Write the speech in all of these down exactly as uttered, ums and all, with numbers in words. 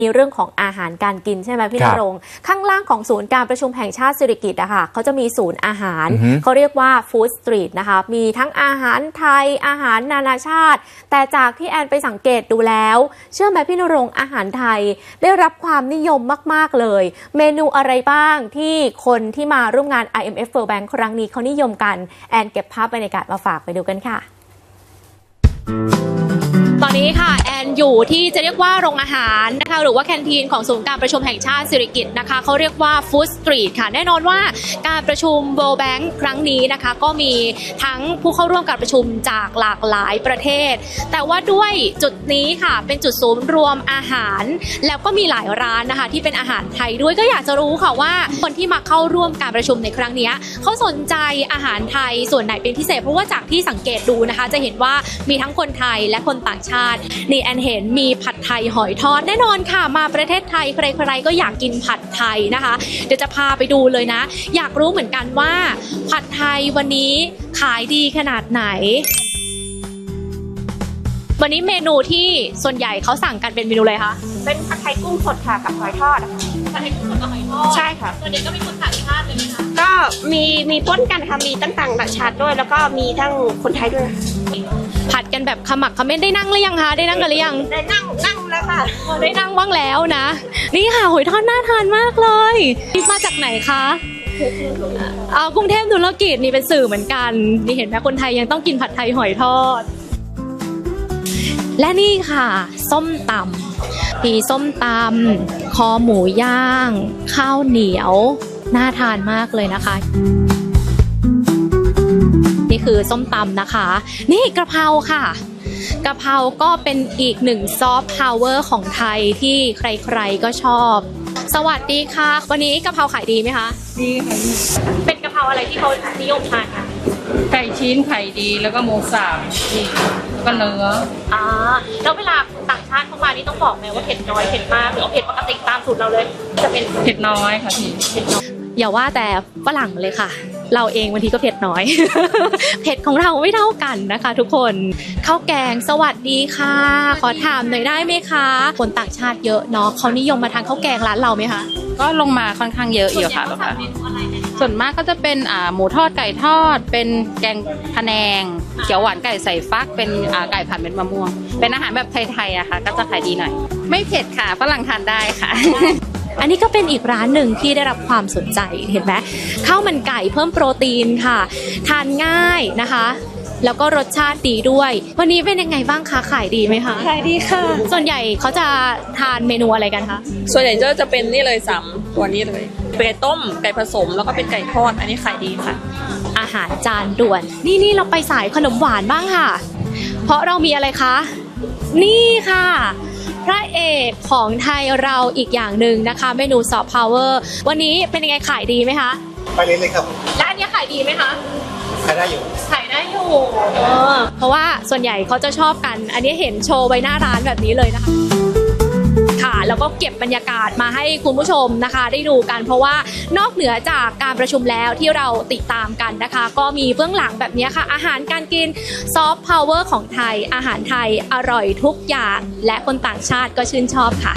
มีเรื่องของอาหารการกินใช่ไหมพี่ณรงค์ข้างล่างของศูนย์การประชุมแห่งชาติสิริกิติ์อะค่ะเขาจะมีศูนย์อาหารเขาเรียกว่าฟู้ดสตรีทนะคะมีทั้งอาหารไทยอาหารนานาชาติแต่จากที่แอนไปสังเกตดูแล้วเชื่อไหมพี่ณรงค์อาหารไทยได้รับความนิยมมากๆเลยเมนูอะไรบ้างที่คนที่มาร่วมงาน ไอ เอ็ม เอฟ World Bank ครั้งนี้เขานิยมกันแอนเก็บภาพบรรยากาศมาฝากไปดูกันค่ะตอนนี้ค่ะแอนอยู่ที่จะเรียกว่าโรงอาหารนะคะหรือว่าแคนทีนของศูนย์การประชุมแห่งชาติสิริกิติ์นะคะเขาเรียกว่าฟู้ดสตรีทค่ะแน่นอนว่าการประชุม World Bank ครั้งนี้นะคะก็มีทั้งผู้เข้าร่วมการประชุมจากหลากหลายประเทศแต่ว่าด้วยจุดนี้ค่ะเป็นจุดศูนย์รวมอาหารแล้วก็มีหลายร้านนะคะที่เป็นอาหารไทยด้วยก็อยากจะรู้ค่ะว่าคนที่มาเข้าร่วมการประชุมในครั้งนี้เขาสนใจอาหารไทยส่วนไหนเป็นพิเศษเพราะว่าจากที่สังเกตดูนะคะจะเห็นว่ามีทั้งคนไทยและคนต่างชาตินี่แอนเห็นมีผัดไทยหอยทอดแน่นอนค่ะมาประเทศไทยใครๆก็อยากกินผัดไทยนะคะเดี๋ยวจะพาไปดูเลยนะอยากรู้เหมือนกันว่าผัดไทยวันนี้ขายดีขนาดไหนวันนี้เมนูที่ส่วนใหญ่เขาสั่งกันเป็นเมนูอะไรคะเป็นผัดไทยกุ้งสดค่ะกับหอยทอดผัดไทยกุ้งสดกับหอยทอดใช่ค่ะส่วนใหญ่ก็มีคนต่างชาติเลยไหมคะก็มีมีป้นกันค่ะมีตั้งต่างชาติด้วยแล้วก็มีทั้งคนไทยด้วยผัดกันแบบขมักเขม้นได้นั่งหรือยังคะได้นั่งกันหรือยังได้นั่งนั่งแล้วค่ะได้นั่งบ้างแล้วนะนี่ค่ะหอยทอดน่าทานมากเลยมาจากไหนคะเอากรุงเทพธุรกิจนี่เป็นสื่อเหมือนกันนี่เห็นไหมคนไทยยังต้องกินผัดไทยหอยทอดและนี่ค่ะส้มตำมีส้มตำคอหมูย่างข้าวเหนียวน่าทานมากเลยนะคะนี่คือส้มตำนะคะนี่กระเพราค่ะกระเพราก็เป็นอีกหนึ่งซอฟต์พาวเวอร์ของไทยที่ใครๆก็ชอบสวัสดีค่ะวันนี้กระเพราขายดีไหมคะดีค่ะเป็นกระเพราอะไรที่เขานิยมทานคะไก่ชิ้นไข่ดีแล้วก็หมูสับก็เนื้ออ่าแล้วเวลาต่างชาติเข้ามานี่ต้องบอกไหมว่าเผ็ดน้อยเผ็ดมากหรือเผ็ดปกติตามสูตรเราเลยจะเป็นเผ็ดน้อยค่ะพี่เผ็ดน้อยอย่าว่าแต่ฝรั่งเลยค่ะเราเองบางทีก็เผ็ดน้อย เผ็ดของเราไม่เท่ากันนะคะทุกคนข้าวแกงสวัสดีค่ะขอถามหน่อยได้ไหมคะคนต่างชาติเยอะเนาะเขานิยมมาทานข้าวแกงร้านเราไหมคะก็ลงมาค่อนข้างเยอะอยู่ค่ะส่วนมากก็จะเป็นอ่าหมูทอดไก่ทอดเป็นแกงพะแนงเขียวหวานไก่ใส่ฟักเป็นอ่าไก่ผัดเม็ดมะม่วงเป็นอาหารแบบไทยๆอะค่ะก็จะขายดีหน่อยไม่เผ็ดค่ะฝรั่งทานได้ค่ะอันนี้ก็เป็นอีกร้านหนึ่งที่ได้รับความสนใจเห็นไหมข้าวมันไก่เพิ่มโปรตีนค่ะทานง่ายนะคะแล้วก็รสชาติดีด้วยวันนี้เป็นยังไงบ้างคะขายดีไหมคะขายดีค่ะส่วนใหญ่เขาจะทานเมนูอะไรกันคะส่วนใหญ่จะจะเป็นนี่เลยสามตัวนี้เลยเป็นไก่ต้มไก่ผสมแล้วก็เป็นไก่ทอดอันนี้ขายดีค่ะอาหารจานด่วนนี่นี่เราไปสายขนมหวานบ้างค่ะเพราะเรามีอะไรคะนี่ค่ะพระเอกของไทยเราอีกอย่างหนึ่งนะคะเมนูซอฟต์พาวเวอร์วันนี้เป็นยังไงขายดีไหมคะไปเรื่อยๆครับและอันนี้ขายดีไหมคะขายได้อยู่ขายได้อยู่เออเพราะว่าส่วนใหญ่เขาจะชอบกันอันนี้เห็นโชว์ไว้หน้าร้านแบบนี้เลยนะคะค่ะแล้วก็เก็บบรรยากาศมาให้คุณผู้ชมนะคะได้ดูกันเพราะว่านอกเหนือจากการประชุมแล้วที่เราติดตามกันนะคะก็มีเบื้องหลังแบบนี้ค่ะอาหารการกินซอฟต์พาวเวอร์ของไทยอาหารไทยอร่อยทุกอย่างและคนต่างชาติก็ชื่นชอบค่ะ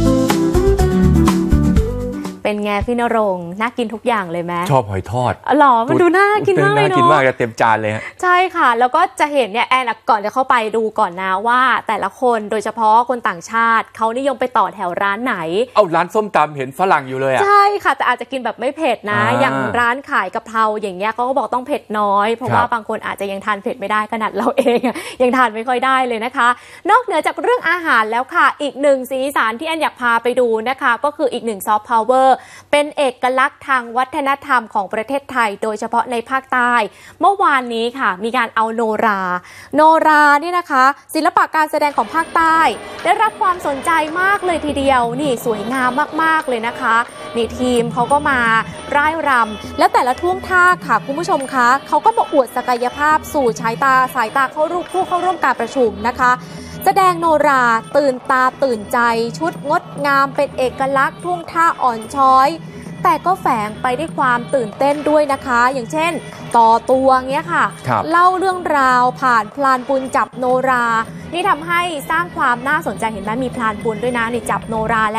เป็นไงพี่ณรงค์น่ากินทุกอย่างเลยไหมชอบหอยทอดหรอมันดูน่ากินมากเลยเนาะน่ากินมากจะเต็มจานเลยฮะใช่ค่ะแล้วก็จะเห็นเนี่ยแอนก่อนจะเข้าไปดูก่อนนะว่าแต่ละคนโดยเฉพาะคนต่างชาติเขานิยมไปต่อแถวร้านไหนเอาร้านส้มตำเห็นฝรั่งอยู่เลยอ่ะใช่ค่ะแต่อาจจะกินแบบไม่เผ็ดนะอย่างร้านขายกะเพราอย่างเงี้ยเขาก็บอกต้องเผ็ดน้อยเพราะว่าบางคนอาจจะยังทานเผ็ดไม่ได้ขนาดเราเองยังทานไม่ค่อยได้เลยนะคะนอกเหนือจากเรื่องอาหารแล้วค่ะอีกหนึ่งสีสันที่แอนอยากพาไปดูนะคะก็คืออีกหนึ่งซอฟต์พาวเวอร์เป็นเอกลักษณ์ทางวัฒนธรรมของประเทศไทยโดยเฉพาะในภาคใต้เมื่อวานนี้ค่ะมีการเอาโนราโนรานี่นะคะศิลปะการแสดงของภาคใต้ได้รับความสนใจมากเลยทีเดียวนี่สวยงามมากๆเลยนะคะนี่ทีมเขาก็มาร่ายรำและแต่ละท่วงท่าค่ะคุณผู้ชมคะเขาก็มาอวดศักยภาพสู่สายตาสายตาเข้าร่วมผู้เข้าร่วมการประชุมนะคะแสดงโนราตื่นตาตื่นใจชุดงดงามเป็นเอกลักษณ์ท่วงท่าอ่อนช้อยแต่ก็แฝงไปด้วยความตื่นเต้นด้วยนะคะอย่างเช่นต่อตัวเงี้ยค่ะเล่าเรื่องราวผ่านพลานบุญจับโนรานี่ทำให้สร้างความน่าสนใจเห็นไหมมีพลานบุญด้วยนะนี่จับโนราและ